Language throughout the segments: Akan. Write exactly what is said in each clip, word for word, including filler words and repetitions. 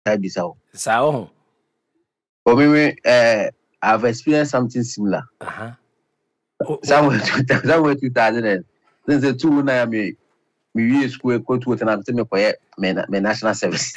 Bisao. Sao. For me, uh, I've experienced something similar. Uh-huh. Somewhere somewhere two thousand and since the two na me me we school go to and I'm me for me me national service.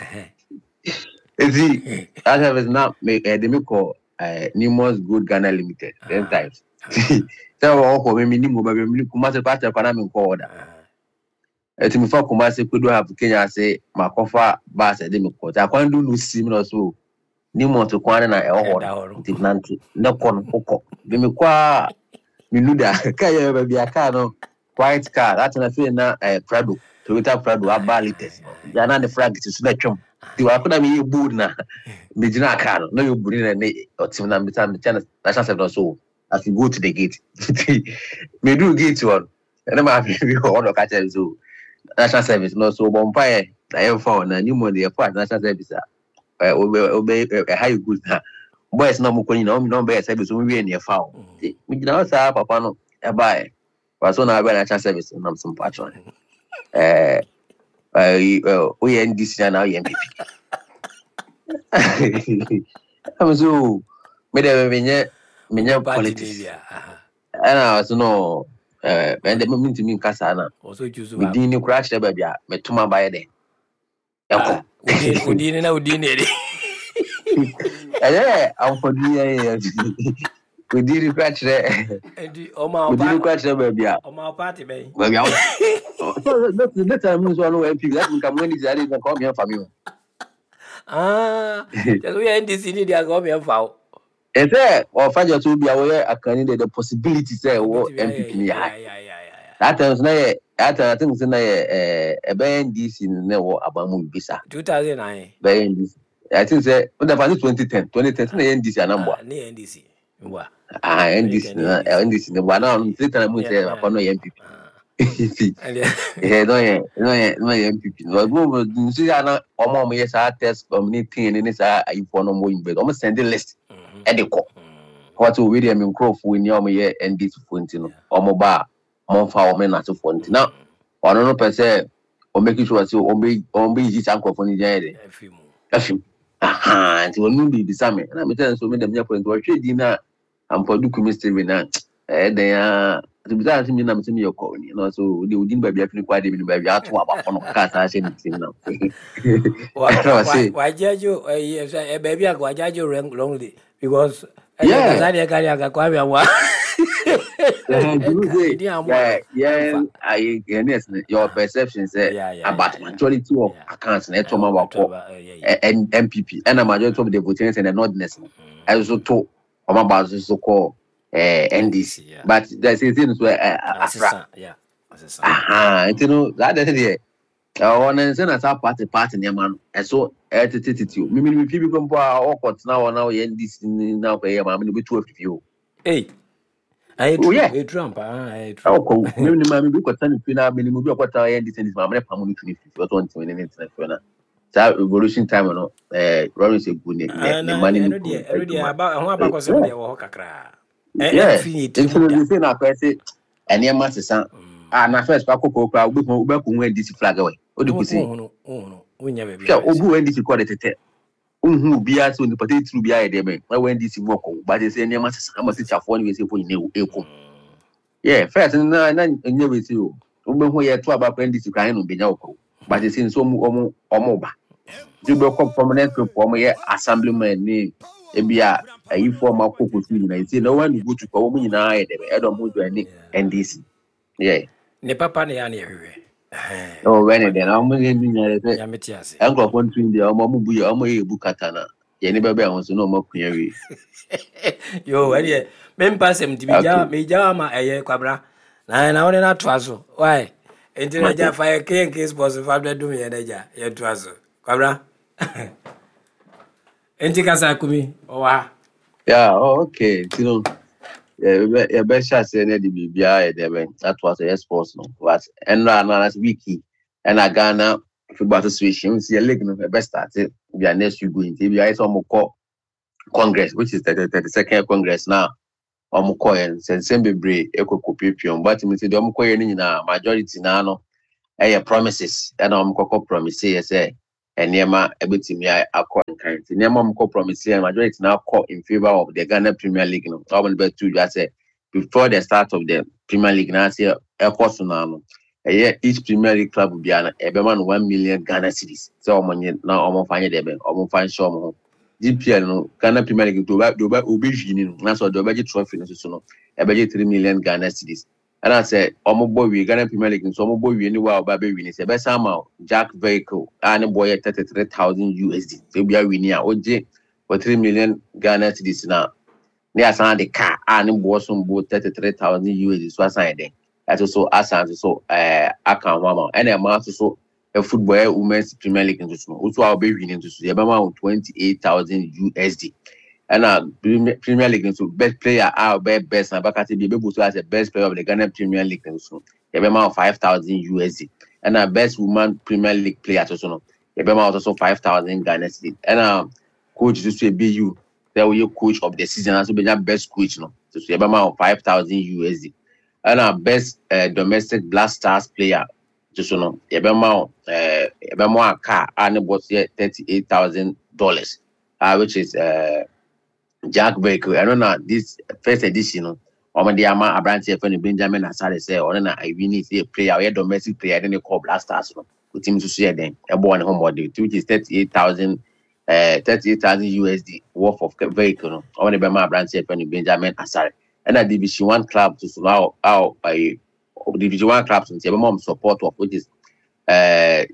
See, I have now me uh, they me call uh, Nimos Good Ghana Limited ten times. So all for me minimum but me kuma se part of me call order. Eti me for kuma se kudo have Kenya say makofa ba se de me call. I can't do no similar so Nimos to kwana na e ho. Tinanti na kon kokko. Be me kwa Minuda, Kaya baby, a car no white car. That's an affair now. A Prado, Toyota Prado, a balites. Yana the frag to snatchum. Do I put a me boot now? Mijina car, no, you bring a name or Timon Channel. That's not so. As you go to the gate, me do gate one. And I'm happy we all catch a zoo. National service, no so bonfire. I have found a new money apart. National service. Obey a high good. Boys no more you know no better service we in your foul. We now say papa no e buy. Was on our national service and some patch on. Eh uh we N D C now M P P. I'm so me dey me me politics. And I was no eh and the moment me kasa na. Also choose we din crash there baby me tuma buy there. Eko. Udi ni na udi ni dey. Eh, I'm for the we did it catch there. We didn't catch there, baby. On my party, baby. Baby, that's the time we want to help you. That we come when it's ready to come here for me. Ah, just we end this in the come here for. If there or find your to be aware, I can need the possibility say what M P P. Yeah, yeah, yeah. That was na that I think say na eh e be N D C na wo abamu bisa. two thousand nine. Be N D C. I think say when the funny twenty ten, twenty ten na N D C anamba. Na N D C. Wa. Ah, N D C na N D C na wa na say time we say upon no M P P. Eh no ye, no ye, no ye M P P. No go do see na omo mo yes test community ni say ayifo no mo imbe. Omo send the list. E dey call. What we dey me crop we ni omo ye N D C fonti no. Omo ba mo fa omo na to fonti. Now, ono no per se o make sure say o be o be ji chan crop ni jan dey. Afim. Aha, nti wonu bi bisame. Na me tell so me dem nya point wo hwe di na ampodu kumistry na eh den ya to be that me na me me yoko ni no so the udin ba bia fini kwa de bi ba bia ato aba kono ka sa se ni tim na. Why jaju eh ba bia kwa jaju wrongly because yeah that carry ga kwa bia wa. Yeah, yeah, I yes, your perception say about majority of accounts na to ma wa ko M P P and a majority of the voters and the nordness also to o ma ba so call eh N D C but there's a thing so afra yeah aha you know that is there one say na party party na man so attitude me me people come o court na o na N D C na ko e ma me be two of you eh I oh yeah, a Trump. I Trump. Oh, maybe my maybe got ten fina. Maybe maybe I got ten this and this. My money pamu ni twenty fifty. What one twenty nine fina. So revolution time no. Eh, Rollins is good. The money. I know the. I know the. About who about because they were kakra. Yeah. It's the thing I say. Any man say san. Ah, na first pa koko kra. Obi ko obi ko N D C flag away. Odi ku say. Oh no, oh no. Unya baby. Yeah, obi N D C call it tete. Unhu bia so ni pati tru bia e dey men na when this work but they say nyama sesa am say chafo ni we say for ni eko yeah first na na nya we say o we hu ye to aba N D C kan no benya okro but they say so mu omo omo ba you be come permanent for omo ye assemblyman ni e bia ayi form akoko tu ni na say no one go to ko omo nyina e dey e do mo do ni N D C yeah ne papa ne ya na ehwe oh when then I'm going to nyare say ya metiase enko kontu ndi omo mu buye omo ye bukata na ye ni bebe ahun so no mo kunya wi yo we dey me mpasem ti bija me ja ma eye kwabra na na woni na toaso why enti na ja fa ke ke sports fa do dum ye na ja ye toaso kwabra enti kasa kumi owa yeah oh okay you know yeah yeah be sha say na di bibia e dey ben that was a sports no but and na na wiki and a Ghana football association see a league no be start we are next you going to be I some call congress which is the thirty-second congress now omo call and sensem bebre ekokopipion but me say the omo call ni na majority na no eh promises and omo kokko promise say and Nema ebitimi akọ nkan. Nema mko promise and majority now call in favor of the Ghana Premier League. No, I want to bet you say before the start of the Premier League now say airport now. A each Premier League club will be an everyone one million Ghana cedis. So money now almost find them, almost find show. G P L no Ghana Premier League to back to back obejini no so the budget trophy no so no e budget three million Ghana cedis. And I said omo we Ghana Premier League so omo boy we ni wa ba be win say be sama Jack Vehicle and boy thirty-three thousand U S D. So we are winning oje for three million Ghana cedis now. They assign the car and boy some boy thirty-three thousand U S D so assign them. That's also assign so uh account mama and amount so a football women's Premier League into so also I'll be winning to so about twenty-eight thousand U S D. And uh Premier League into best player our best and back at the able to as the best player of the Ghana Premier League into so about five thousand U S D. And our best woman Premier League player to so no about also five thousand Ghana cedis. And uh coach to say be you there will you coach of the season also be that best coach no so about five thousand U S D. And our best uh, domestic Black Stars player just so no ebema uh ebema a car and was here thirty-eight thousand dollars uh which is uh Jack Vehicle. I don't know this first edition no omo dey ama Abrante friend Benjamin Asare say or na I win it a player or domestic player then they call Black Stars no with him to share them e born home body which is thirty-eight thousand uh thirty-eight thousand U S D worth of vehicle no omo dey ma Abrante friend Benjamin Asare and a Division one club to so now out by Division one clubs and say mom support of which is uh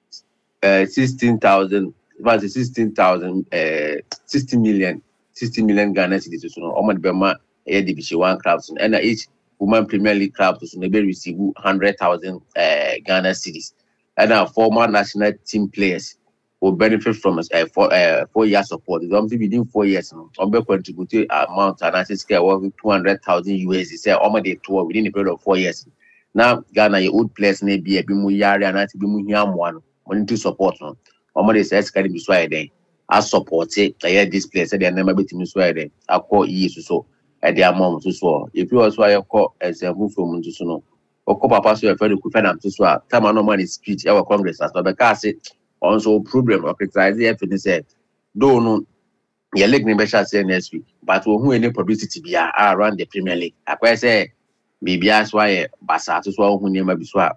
uh sixteen thousand about sixteen thousand uh sixty million sixty million Ghana cedis so no omo the bema a Division one clubs and each woman Premier League club to so maybe receive one hundred thousand uh Ghana cedis and our former national team players will benefit from us uh, for uh four years support. It's obviously within four years no on be contribute amount and as scale worth two hundred thousand U S D say omo the tour within a period of four years. Now Ghana your old players may be a bit more yari and to be more yam one wanting to support no omo dey say can be so then as support it I this place say they never be to so then I call you so at their mom to so if you also I call as a move from to so no or call papa so your friend could find am to so time no money speech our congress as well because say also problem or criticize the F N say do no your league member shall say next week but who any publicity be around the Premier League I say Bibia why basa to so hu niam bi so a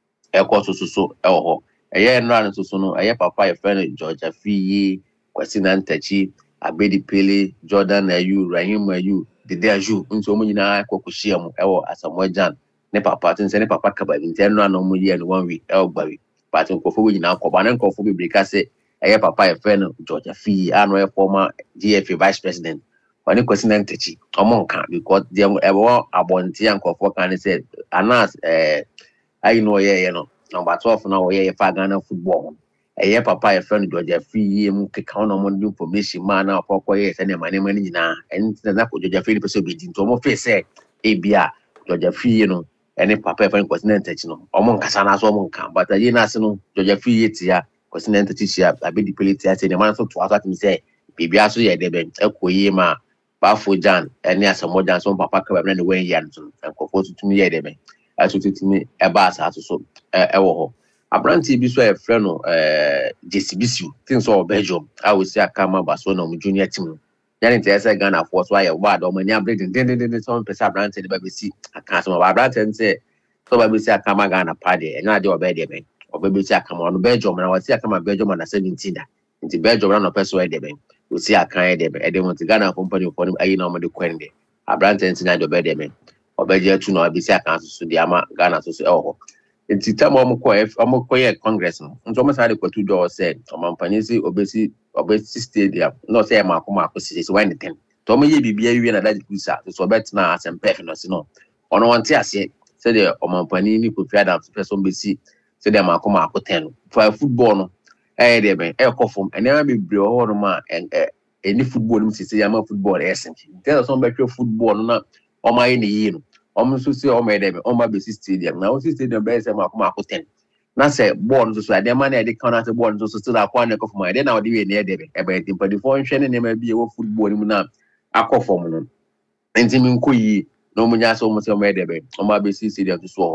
e ko so so e ho e ye nra no so no e ye papa e friend George Afiyi Kwesi Nantachi Abedi Pele Jordan Ayu Rahim Ayu Dede Aju nso mo nyina kokohia mu e wo Asamoah ne papa tin se ne papa ka ba bi ntenra no mo ye no one week e o gba wi but nkofo we nyina ko ba ne nkofo bi breka se e ye papa e friend George Afiyi ano e former G F A vice president Kwani Kwesi Nantachi omo nka because they ewo abonti ankofo kan say anas eh I know ye ye no number twelve na wo ye fa Ghana football eh papa e friend George Afiyi mu keka no mo information ma na okoko ye say na mane mane nyina en na ko George Afiyi person be din to mo fe say e bia George Afiyi no ene papa e friend Kwesi Nantachi no omo nkasa na so omo nka but ye na se no George Afiyi tia Kwesi Nantachi tia Abedi Pele tia say na man so to asa tim say bibia so ye de be ekoyi ma Bafo Jan and Asamoah Jan so papa ka na we yan so nkofo tutu ye de me aso tutumi e ba sa so e wo ho Abrante bi so e frɛ no eh J C B C things so Belgium I will say akama ba so na mu junior team yan te say Ghana for so aye wa do mani abredin den den den so pesa Abrante de ba be si aka so Abrante say so ba be si akama Ghana party e na de obe de be obe be si akama no Belgium na wa si akama Belgium na seventeen da nti Belgium na no person e de be we see a kind of a demon to Ghana company for him. I know the Quende. A brand and tonight the bedman or Belgium to know be second to the Ama Ghana to say, oh, it's the time I'm quite I'm quite Congress. And Thomas had a two doors said, Tom Panisi, obesity, obesity stadium, not say Marco Marcus is one ten. Tommy be be a that good so bet now as and perfect, no. On one tear said, said the Oman Panini could feed up to person B C, said the Marco Marco ten for a football. Eh there ben e kofom e na be bre ho no ma any football nim sisi ya ma football essence tell some better football na o ma ye ne yi no o mo so se o ma there be o ma be stadium na o stadium be se ma ko ma ko ten na se ball so so ade ma na e de counter ball so so still akwa na kofom ade na o de we ne there be e be tim padi fo nhwe ne ne ma bi e wo football nim na akofom no enti mi nko yi no mo nya so mo se o ma there be o ma be stadium so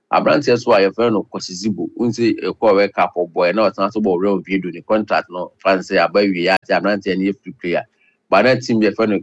Abrantes so your friend of Kosizibo, unse a core cap or boy, no, it's not about real video, the contract, no, fancy about we are Abrantes and free player. But that team, your friend of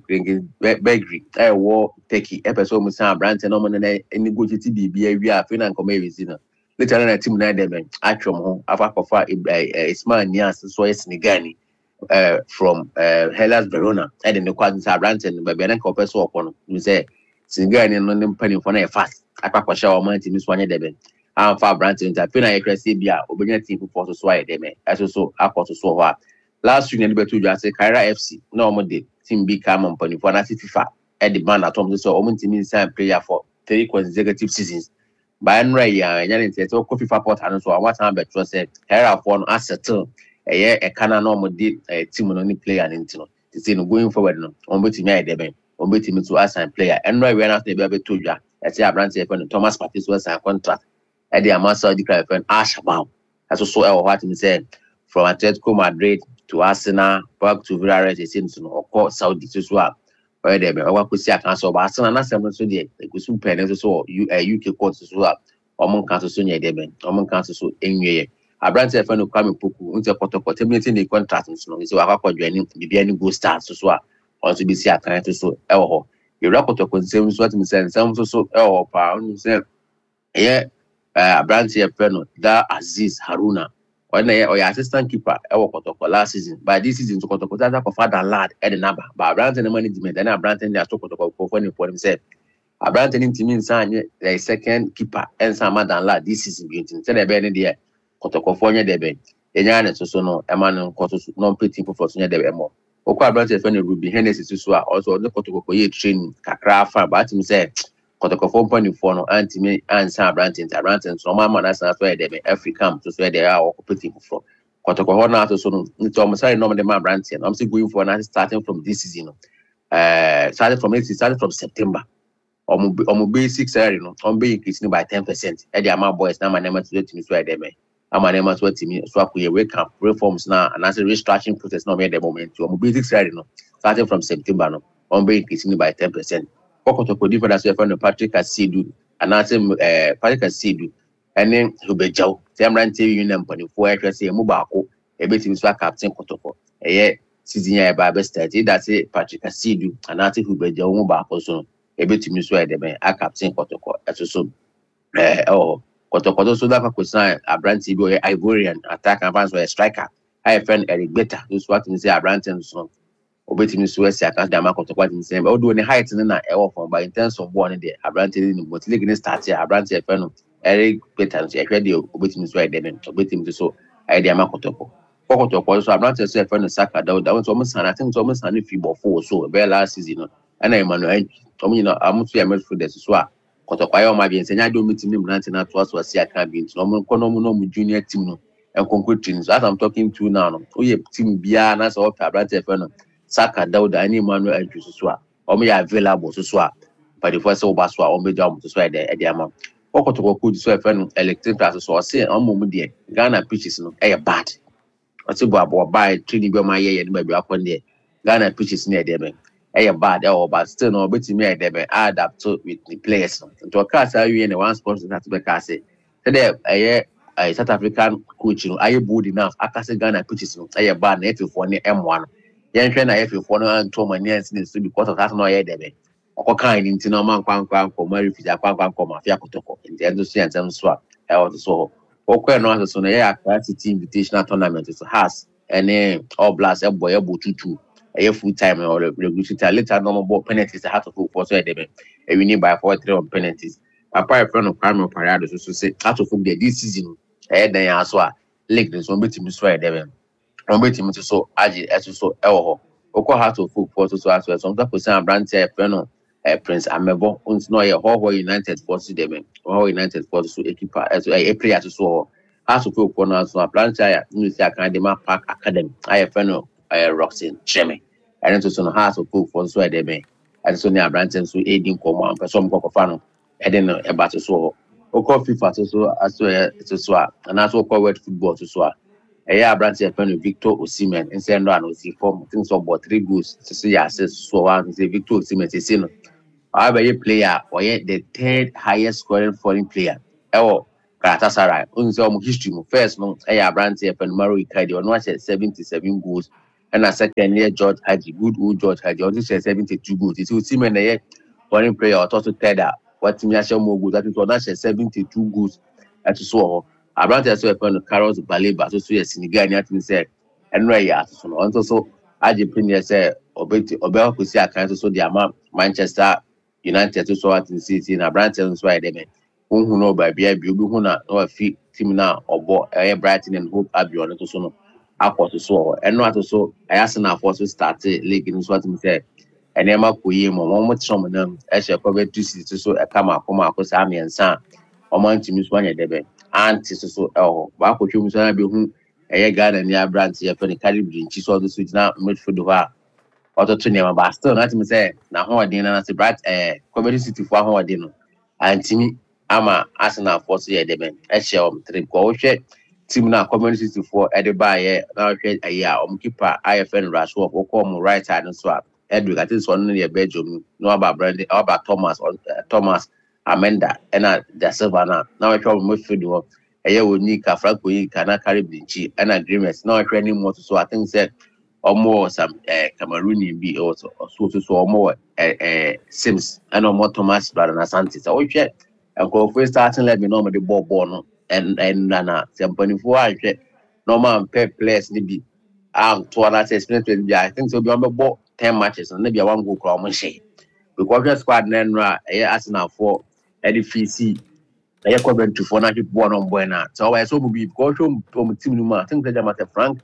Begri, I war take episode with Sam Brandt and no man any good T B B, we are feeling comedy. Later on, a team nine them, Atrum home, Afakofa, a small Nias, so it's Nigani. Uh, from uh, Hellas Verona, and in the Quadrants are ranting by Benin Copper so upon you say, Singani and London penny for a fast. I pack a shower money to Miss One Deben. I'm far branching that Pina Crescibia, Obina team for to sway them, as also Aqua to so hard. Last week, in the two just say Kaira F C, normal day, team become on penny for an FIFA, at the band at Thompson, so Omen team inside player for three consecutive seasons. By Ray, and Yanin says, oh, coffee for pot, and so I want to have a said, Kaira for an asset. A year a canon normal did a team on only player and intino. It's in going forward no. On betting me deben. On betting me to us and player. And right when after the baby told ya. As I branch upon Thomas Partis was a contract. At the Amasa declare friend Ashabam. As also our what he said from Atletico Madrid to Arsenal back to Villarreal is in or court Saudi to swap. Where they be our Kusia cancel Barcelona and Arsenal so the Kusum Penn so you a U K court to swap. Omon Council Sonia Deben. Omon Council so in Abrantes friend who come in Puku, into Potoko, terminating the contract, so I got joining the Biani go start to swap, or to be see a kind to so elho. You rapport to consume what me send some so elho pound, say, yeah, Abrantes friend, that Aziz Haruna, or your assistant keeper, our Potoko last season, by this season to Potoko, that of father lad at the number, but Abrantes and the management, and Abrantes their Potoko for funny for himself. Abrantes into me, sign a second keeper, and some other lad this season, instead of any there. Kotokofonya debe enyane soso no emanu koto non petit for sonya debe mo okwa branch friend Ruby Hennessy so a also no kotokoko ye train kakra fa but him say kotokofo mpani for no anti me ansa branch inter branch so mama na san so debe Africa so so dey are petit for kotokofo na so no nto mo say no me ma branch and I'm still going for now starting from this season uh starting from it starting from September omo omo basic salary no on be increasing by ten percent e dey am boys na manema to team so debe I'm an amateur team, so I could wake up reforms now and as a restructuring process now at the moment. So I'm basic salary no, starting from September no, I'm being increasing by ten percent. Kokoto could differ as well from Patrick Asidu, and as uh Patrick Asidu, and then Hubejao, Tamran T V Union Pony for actress a Mubako, a bit in swag captain Kotoko, a year season by best study that's it Patrick Asidu, and as Hubejao Mubako so a bit in swag the a captain Kotoko, as also uh oh. Kotokoto so that could sign a brand T V Ivorian attack advance or a striker. I friend Eric Better, who's what in say a brand and so obeying Miss West, I can't damn out what in same. Although the height in an hour from by in terms of one day, a brand in what league start here, a brand a friend Eric Better, a radio obeying Miss White, then obeying to so idea Makotoko. Kokotoko, so a brand a friend of Saka down, that was almost an I think almost an if you bought four so very last season. And I'm an Tommy, I'm not sure I'm for this swap. Kotopayo ma bien senya do meeting me branch na to aso ase aka bi nti no mo kono mo no mo junior team no en concrete team so as I'm talking to now no oye team bia na so opera branch efe no Saka Dauda ani Emmanuel Andrew so a o me available so so a but the first oba so a o me jam so so e dey e dey am okotoko so efe no electric class so o say o mo mo dey Ghana pitches no e bad o say bo abo buy training bi o ma ye ye no ba bi akon dey Ghana pitches no e dey ben eh bad eh but still no betimi eh dey adapt to with the players to occur say you in one sport that be ka say say eh eh South African coach no aye bold enough akase Ghana pitches no eh bad na F four ne M one yen hwe na F four no anto manians ne so because of that no eh dey okokan ni nti no man kwan kwan ko mari fija kwan kwan ko mafia kotoko nti endo so yantem so a eh o so okwe no so no eh akati invitational tournament so has any all blast eh boy eh botutu a full time or regular later normal ball penalties. I have to go for so them. And we need by four three on penalties. Apart from Carmen Parado, so say how to the this season. I then as well. Lake this one bit to destroy them. One bit to so agi as so elho. Oko how to for so as well. Some people say brand say friend Prince Amebo. Uns no a whole United force them. Whole United force so equipa as a player to so. How to go for now so brand say you see Academy Park Academy. I have friend Uh, Roxin Cheme. I don't know how to cook for so they may. I so near Branton so aiding come on, some cocofano. I didn't know about so. Oko FIFA to so as well to swap, and also covered football to swap. A year Branton friend Victor Osimhen and send one with the form things about three goals to see assess so one say Victor Osimhen is in. However, a player or yet the third highest scoring foreign player. ewo Galatasaray unse omo history mo first no e ya brand e pen Maro Icardi ono a seventy-seven goals and a second year George Hagi good old George Hagi also seventy-two goals it will see me na foreign player or also third what me asho mo goals that is one seventy-two goals at so a brand e so e pen Carlos Baleba so so Senegal ni atimi say enro ya so no onto so aje premier say obeti obel kwesi akan so the amount Manchester United so at City na brand so so dem who no by bia bi obi hu na no fi team na obo eh Brighton and Hope Albion to so no akọ so eno ato so Arsenal for so start league no so at me say enema koyi mo mo trom na e she ko be two seasons so e kama akoma akosa amiensa o man timi so anya debe anti so so eh ba ko twum so na be hu eh Ghana ni brand ye fe ni Calibri nchi so so na midfield ho auto to nema ba still na timi say na ho odin na say Bright eh Comedy City for ho odin no antimi ama Arsenal force ye deben e she om trip ko hwe team na Comedy City for e de ba ye na hwe aya om keeper I F N Rush of okom right hand so a Edric I think so no ye Belgium no about Brandon about Thomas or uh, Thomas Amenda and uh, the Silva na na hwe mo midfield ho e ye woni ka Franco yi kana Caribbean nchi and agreements na hwe ni mo so I think say omo some eh Cameroonian be also so so so omo eh eh Sims and omo Thomas Brandon Asante so hwe and go first starting let me know the ball ball no and and na seventy four ahwe normal pay players ni bi am to na say experience bi I think so be on ball ten matches and maybe one go crowd share because the squad na nra e Arsenal for e F C e Coventry for na people no boy na so why so be because from team no ma I think that matter Frank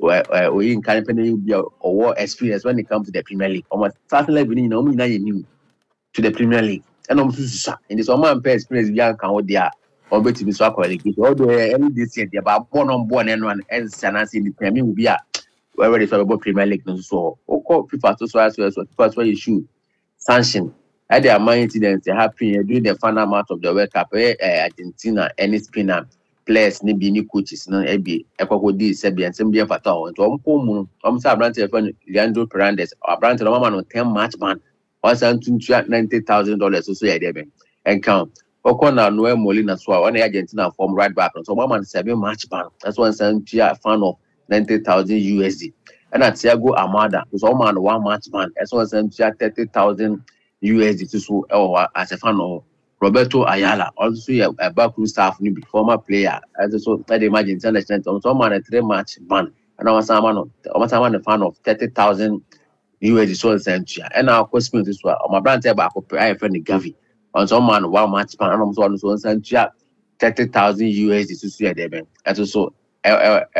or in kind of be or experience when it comes to the Premier League almost starting like we know me na you to the Premier League and I'm so in this man pay experience young can what they are or bet to so quality although any this year they about born on born and one and sanasi in the Premier will be a wherever they about Premier League no so o call FIFA to so as well so because where you should sanction at the amount incidents they happen during the final match of the World Cup eh Argentina any spinner players ni bi ni coaches no e bi ekoko di Serbia nsem bi fata o to om ko mu om sa brand e fan Leandro Paredes brand no mama no ten match ban one hundred ninety thousand dollars so so ya dey ben and count Okona Noel Molina so one Argentina form right back so mama seven match ban that's one hundred fan of ninety thousand U S D and at Thiago Amada so man one match ban that's one hundred thirty thousand U S D so oh as a fan of Roberto Ayala also a backroom staff ni former player as so I imagine international so man a three match ban and I was a man of a fan of thirty thousand U S D so century and our question this one my brand tell back up I friend Gavi on some man one match pan and so on so century thirty thousand U S D to see there ben and so e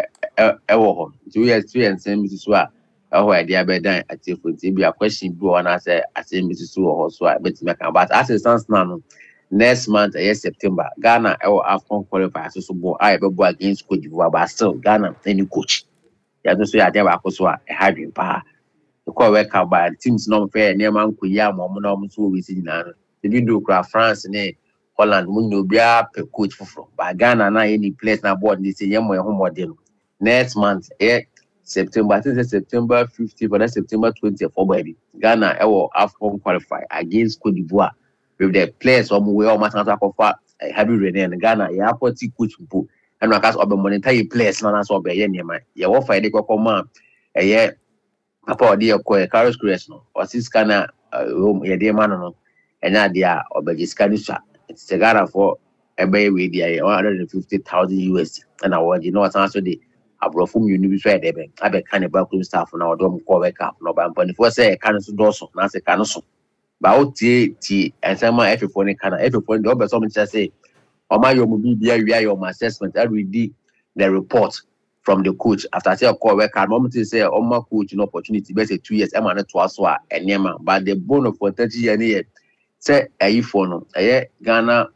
e e wo two years two and same this one oh idea be dan at if it be a question be one as say as same this so so bet me can but as it stands now next month yes September Ghana e will Afcon qualify so so bo I be go against Cote d'Ivoire but still Ghana any coach ya so ya dey back so e hard pa the call work out by teams no fair near man ku ya mo mo no mo so we see na the video cra France ne Holland mo no bia pe coach for but Ghana na any place na board ni say yemo e ho model next month eh September I think September fifteenth but September twentieth for baby Ghana e will Afcon qualify against Cote d'Ivoire with the players or we all matter for Happy Rene and Ghana ya party coach people and I cast obe monitor players na so be ye niam ya wo fa de kokoma eh Papa dey ko Carlos Crest no o sis kana ye dey man no enya dia obeji scan so it's a Ghana for ebe we dey one hundred fifty thousand U S D and award you know what answer dey abrofum uni bi so e dey be abe kan ba crew staff na odom ko work up no ba mpani for say kan so do so na say kan so ba o tie tie ensema F four ne kana F four dey obe so me say o ma yo mu bi bia wi ayo assessment I read the report from the coach after say call work hard moment say oh my coach no opportunity be say two years e ma na to aso a enema but the bone for thirty years ne say ayi for no eh Ghana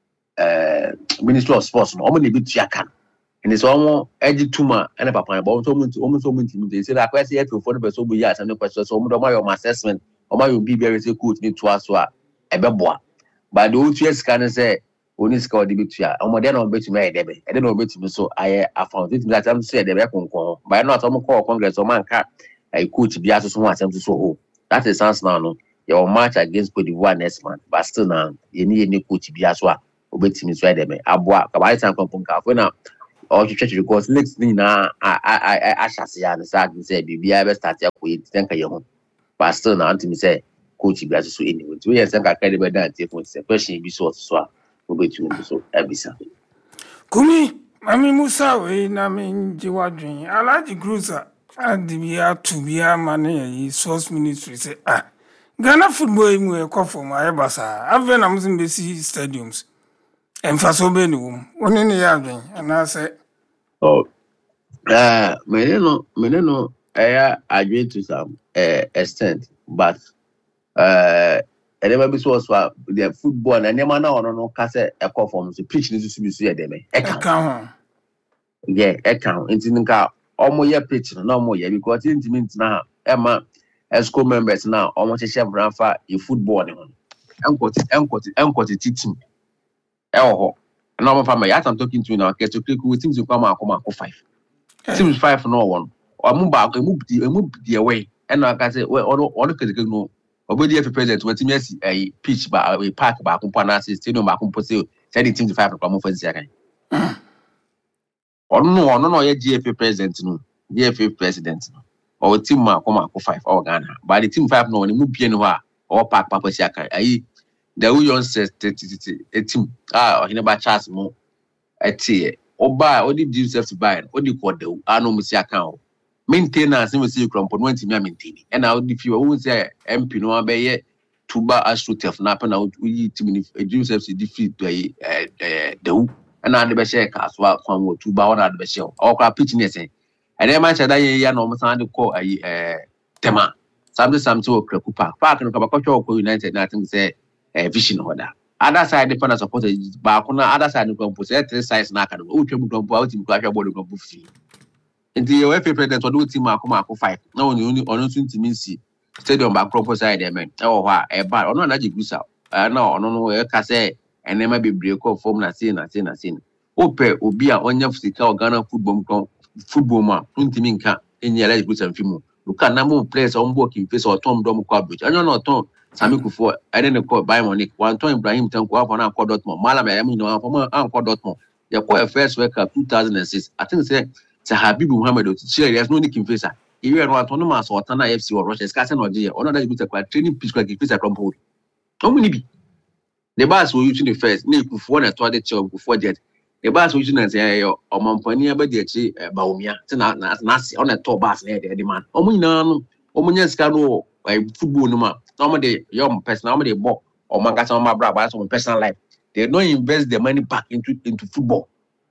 uh Ministry of Sports no o mo ne bi tua kan and so omo eji tuma and papa but so mo so so mo ntimi say that question F four no be so bo ya some question so mo do my assessment o ma yo bi be say coach ni to aso a e be boa but the two years can say oni ska odi bitua omode na obetumi aye debe ede na obetumi so aye afon it that am say debe konkon by not am call congress o man ka ai coach bia so so asem so ho that is sense now no your match against Cote d'Ivoire next month but still now you need any coach bia so obetimi so ade me aboa ka ba san kompon ka fo na o twetwe because next thing na a a ashase ya no sa say bibia be start ya ko yi tenka ye ho but still na antimi say coach bi aso anyway we yes nka ka de be dan tie for say question bi so so a obetimi so ebisa Kumi Mami Musa we na me jiwadwin Alaji Cruiser adibia to bia mane source ministry say ah Ghana football mu e kofo ma e basa ave na muzin besi stadiums emfaso be ni wom woni ne ya adwen ana say oh uh meneno meneno I agree to some uh, extent but uh I never be so so the football and never na ono no ka say e kofo so pitch ni so bi so ye dem e kan yeah e kan ntinka omo ye pitch no omo ye because intimi ntina e ma esco members now omo cheshe branfa e football ni ho enkoti enkoti enkoti team e ho na omo fa ma ya am talking to you now get to click with teams come akoma ko five teams five no one omo ba emu emu die way e na ka say we ono ono kedeke no obedi F president we team yes eh pitch ba we park ba ko pa na stadium ba ko po say say team five ko mo fa sia kan ono ono no ye G F A president no G F A president no or team ma comeako five or Ghana but the team five no mu bie no ha or park papa sia kan ayi the we yon says a team ah he never chance mo etie oba odi do self to buy odi ko de anu mu sia kan maintenance we see crump no ntimi maintain e na odi fi we say M P no abeye tuba astrotef na pa na we team ni do self to defeat the eh the and na de be share ka so kwan wo tuba ona de be share o kwa pitch ni say and then man said that ya no must call a tema. Something something or Kupa. Park and Kabakocho United, nothing say a vision order. Other side, the fans support back on the other side of the possess three sides knock and who can go out in Clash Body of Buffy. In the U F A president, what do team Marco five? No, only on to me see stadium back proposal, man. Oh, a bar or not that you go out. I know, no, no, Casse and there might be break off from Nasin, Nasin, Nasin. Ope, Obia, on your physical Ghana football. Football man, twenty nka enye ala group and film. Look at number of players on work in face or Tom Dom Kwabridge. I don't know Tom Sami Kufo. I didn't call by Monique. One time Ibrahim Tanko up on Uncle Dotmore. Malam I mean no from Uncle Dotmore. They call a first World Cup two thousand and six. I think say say Habibu Muhammad. There's no Nick in face. If you are autonomous or Tana F C or Russia, Scarson or G or not good training pitch like face from Pole. How many be? The bus were using the first Nick Kufo and toilet job before jet. The bus was using say or Mompany about the Baumia, Nasi on a top bus near the demand. Omunan, Omunas Cano, a football number, normally young person, normally bought or Magasama Brabas on personal life. They don't invest their money back into into football.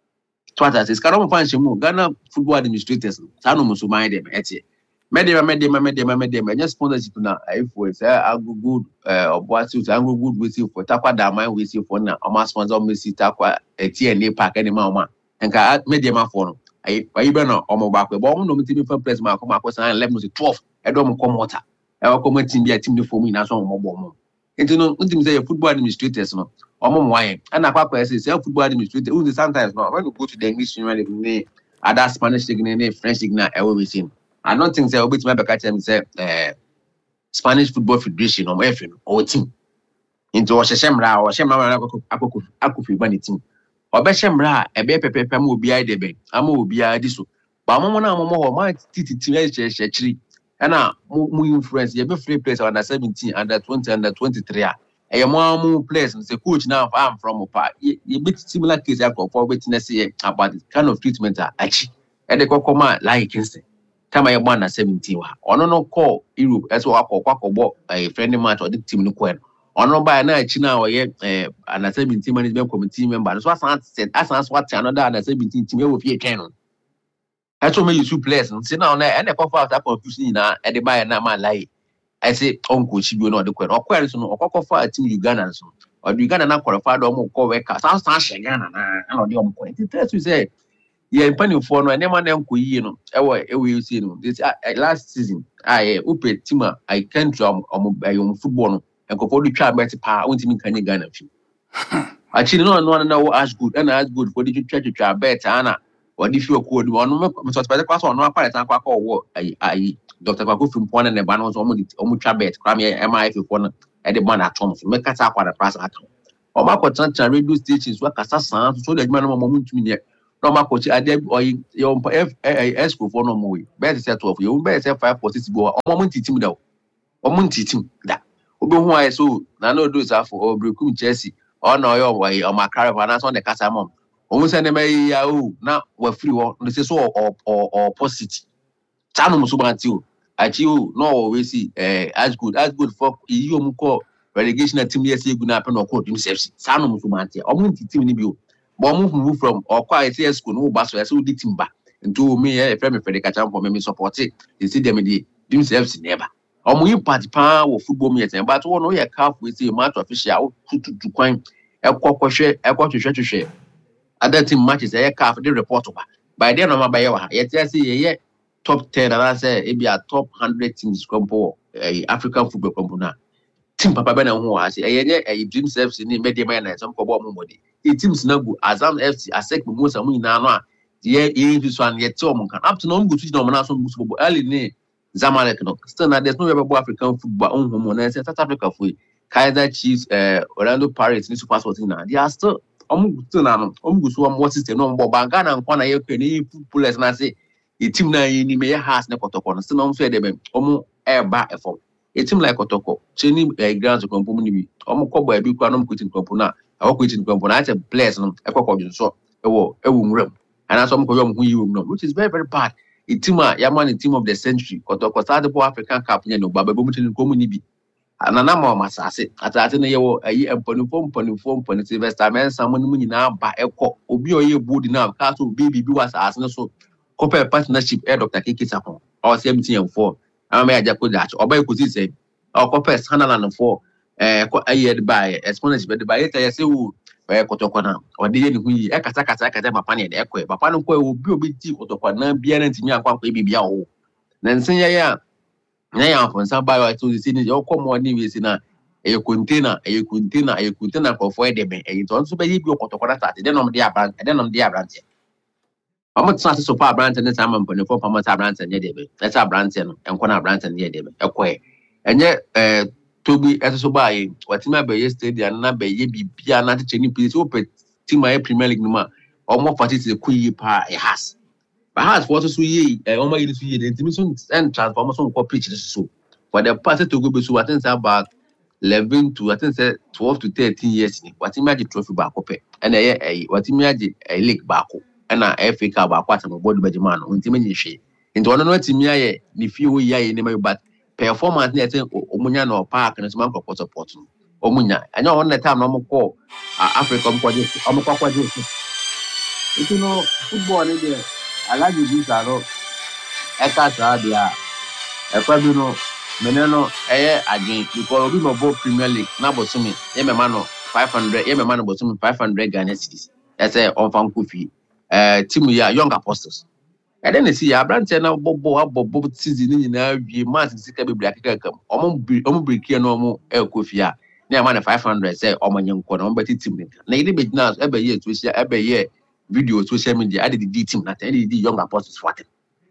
Twatas is Caron Fanchimu, Ghana football administrators, Sano Musumai them, Etie. Medema, Medema, Medema, Medema, just sponsorship now. If we say, I'll go good, uh, or what suits, I'll go good with you for Takwa Dama, with you for now, or my sponsor, Missy Takwa, a T N A park, any mama, and can Medema for I, even on my back, but I'm not to for place, my Marcos and eleven to twelve, I don't come water. I will come to be a team for me now, so more. And to know, what say a football administrators, no, or more wine, and a papa says, self football administrator, who sometimes not when you go to the English, you other Spanish, French, I always seen. I don't think they'll be to my back and say, uh, Spanish Football Federation or F N or team into a Shemra or Shemra Akufi Bunny team. Or Beshemra, a baby paper will be I debate. I'm will be I disso. But Mamma Momo, my titty teenage and now more influence. You have a free place under seventeen, under twenty, under twenty-three. A more place and say, coach now I'm from a part. You bit similar case for witness about the kind of treatment actually. And they go come out like instant. Time I won at seventeen. Ono no call Europe as well kwa a friendly match or the team no kwen. Ono by na China or ye eh under seventeen management committee member. So as said as what another under seventeen team will be a canon. That's what you two players and say now and the cover that confusion na at the buy na man lie. I say uncle Chibu no the kwen or kwen so no or for a team Uganda so or Uganda na qualified or more call workers. Sounds Ghana na and the on point. That's we say. Yeah, penny for no, and then them could you know, ever, ever you see no. This last season, I upe tima, I can't drum on my football and go for the child better power, won't even can you Ghana. Actually, no one know as good and as good for the church to try better, Anna, or if you could one, so by the class on one part, I call I Doctor Paku from one and the banners almost almost bet, cram here, M I if you want at the man at home, so make us up on a price at home. o ma ko tran radio stations wa kasa san so the adwuma no mo ntumi ne no ma ko chi ade oyi yo f esco for no mo we be say twelve you be say five or six go o mo ntitim da o mo ntitim da obi hu aye so na no do sa for obrekum Chelsea o na oyo oyi o ma caravan na so the kasa mom o mu se ne me ya o na wa free wo no say so o o opposite chanu muso banti o achi o no we see eh as good as good for you mu ko relegation team yes egu na pe no ko dim safety chanu muso banti o mu ntitim ni bi o but move move from or quite C S school no ba so yes we team ba into me e friend me Frederick Champo me support it they see them the dim safety never omo impact pa wo football me yet but one no ye calf we say match official tutu tu kwan ekokwohwe ekwohwehwe hwehwe other team matches e calf the report ba by then no ma ba ye wa ye say ye top ten and I say e be a top one hundred teams compo eh, African football compo na team papa be na ho wa say e nye e dream F C ni media man na some football mo body e teams na go Azam F C Asec mo sa mo nyina no a ye ye this one ye te o mo kan up to no go to no na so mo so early ni Zamalek no still na there's no ever African football on home na say South Africa for Kaizer Chiefs uh, Orlando Pirates ni Super Sport na they are still omo still na no omo go so am what system no mbo banga na nkwa na ye kwe ni footballers na say a team na ni me has na kotoko no still no so e dem omo e ba e form a team like kotoko training uh, grounds ko mpo ni bi omo ko ba bi kwa no ko tin ko na awo ko tin ko na ate players no e kokko bi so e wo e wo nwuram ana so mko yo mhu yi wo no which is very very bad. A team a yaman a team of the century kotoko start the African Cup nya no ba ba mu tin ko mu ni bi anana ma masase atate na ye wo ayi emponifo emponifo emponifo Sylvester Mensa mo mu nyina ba ekọ obi oye bold na ka so baby bi was asase so compare partnership air Doctor Kiki Sakon or seventeen four ama ya jako dacho oba ekuzi say or compare Sunderland four eh ayi by exponential by by ya say wo eh kotoko na ode ye ni hu yi e kata kata kata papa na de ekọ papa no ko obi obi ti kotoko na bia na ntimi akwa kwa bibia wo na nsen ya ya na ya for some buy to see ni your come money we see na e container e container e container for for de be e to so be bi okotoko na start de no de abran de no de abran tie omo tsan so pa abran tie ne sama mpone for pama sa abran tie ne de be let's abran tie no enko na abran tie ne de be ekọ enye eh tobi eso buy watima be stadium na be ye bibia na te ni place o pe team my Premier League no ma omo party te kuyi pa e has perhaps what so ye omo ye so ye the team so and transformation ko pitch so for the past to go be so I think about eleven to I think say twelve to thirteen years ni watima di trophy ba ko pe na ye eh watima di league ba ko na F A Cup ba ko atam board ba jima no ntimi nyi hwe nti ono no atimi aye ni fi wo ye aye ni ma but performance na say omunya no park na so man ko support no omunya anya on the time no mo ko Africa mo ko je mo ko ko je nti no football ni de alaji bi saro eka sa dia e pa bi no meneno eye again because obi mo bo Premier League na bosumi ye me ma no five hundred ye me ma no bosumi five hundred Ghana cedis e say on fan kofi eh team ya Young Apostles e den see ya brand na bobo abobo season ni na wie match sika be bria keka kam omo omo break here no omo e kofi a na ma na five hundred say omo nyenko na omo beti team ni na ile be na e be ye to sia e be ye video social media ade the team na ade the Young Apostles what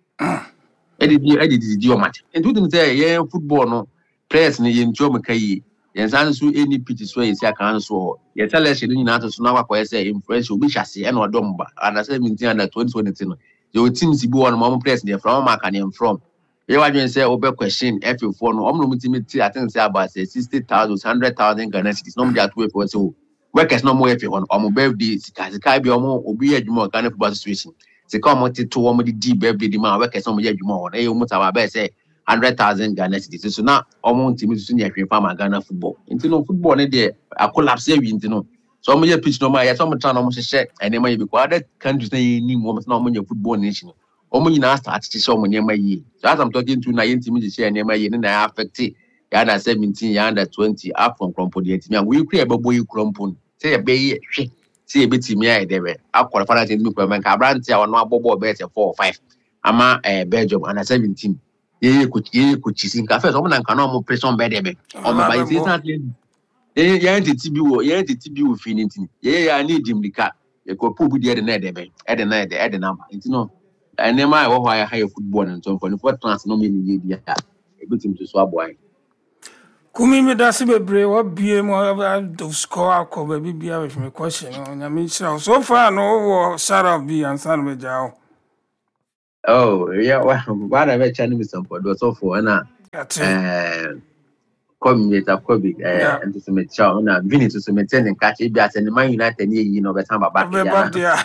ade the ade the the match and do them say yeah football no players ni yen tuo makai yen san so any pitch so yen sia kan so ye selection ni na to so na kwa say influence obi hwase e na odom ba and seventeen and twenty twenty no your teams bi one mom players dey from mark and from ye wa dwen say obe question F A four no omno mutimiti I think say about say sixty thousand one hundred thousand Ghana cedis no dey atwe for so workers no more F A one omo birthday sika sika bi omo obi adwuma Ghana football association sika omo ti to omo di birthday di ma workers omo ye adwuma on e omo ta ba be say one hundred thousand Ghana cedis so na omo ntimi so nya hwe pa ma Ghana football nti no football ne dey a collapse e wi nti no so omo ye pitch no ma ye so omo try no omo hye ene ma ye bi kwa other countries na ye ni mo na omo nya football nation omo nyina start hye omo nya ma ye so as I'm talking to na ye ntimi hye ene ma ye ne na affect ya under seventeen ya under twenty up from crumple the team and we create bobo you crumple say be ye hwe say be team ya dey be akwa fara team me kwa ka brand ya no abobo be four or five ama eh Belgium under seventeen ye ko ye ko chisin ka first omo na nka no omo pressure be dey be omo ba say that eh ya entity bi wo ya entity bi wo finity ye ya need him lika ye ko pu bu dey dey dey be e dey na dey e dey na ma nti no enema e wo hwa ya high football and so for the trans no me ni ye dia e be team to so aboy Kumi me dasi bebre what be more to score ko baby be with me question on ya me so far no shout out be and san me jaw. Oh, yeah, well, what I've channel some for those of for na eh come later Kobe eh and to submit show na Vini to submit and catch it as and Man United ni you know better back yeah.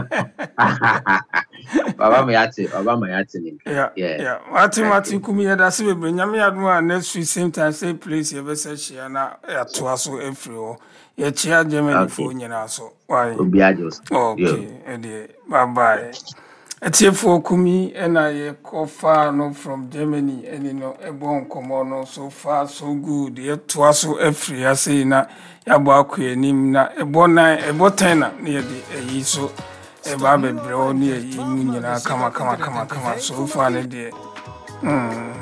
Baba me yate, Baba me yate. Yeah, yeah. Mati mati kumi ya dasi bebre nyame aduma next week same time same place you be say share na ya to aso every o. Ya chia Germany for nyina so. Why? Obi ajos. Okay, bye bye. Etiefo kumi ena ye kofa no from Germany eni no ebon komo no so far so good ye to aso every ya say na ya bo akwanim na ebona ebotena na ye de eyi so eba bebre oni eyi mu nyina kama kama kama kama so far ne de mm